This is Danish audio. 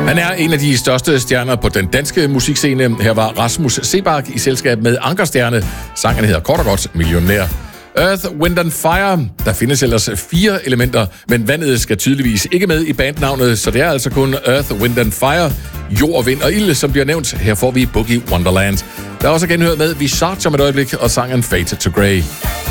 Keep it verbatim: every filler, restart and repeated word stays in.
Han er en af de største stjerner på den danske musikscene. Her var Rasmus Seebach i selskab med Ankerstjerne. Sangen hedder kort og godt Millionær. Earth, Wind and Fire. Der findes ellers fire elementer, men vandet skal tydeligvis ikke med i bandnavnet, så det er altså kun Earth, Wind and Fire, jord, vind og ild, som bliver nævnt. Her får vi Boogie Wonderland. Der er også genhørt med Visage om et øjeblik, og sangen Fade to Grey.